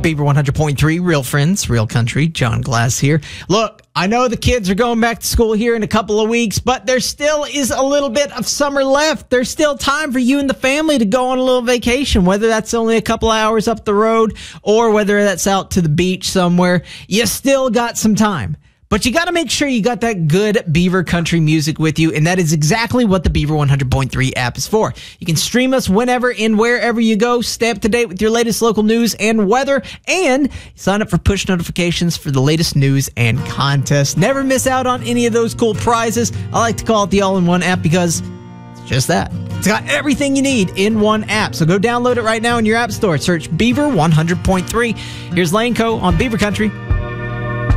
Beaver 100.3, Real Friends, Real Country. John Glass here. Look, I know the kids are going back to school here in a couple of weeks, but there still is a little bit of summer left. There's still time for you and the family to go on a little vacation, whether that's only a couple hours up the road or whether that's out to the beach somewhere. You still got some time. But you got to make sure you got that good Beaver country music with you, and that is exactly what the Beaver 100.3 app is for. You can stream us whenever and wherever you go, stay up to date with your latest local news and weather, and sign up for push notifications for the latest news and contests. Never miss out on any of those cool prizes. I like to call it the all-in-one app because it's just that. It's got everything you need in one app. So go download it right now in your app store. Search Beaver 100.3. Here's Lane Co. on Beaver Country.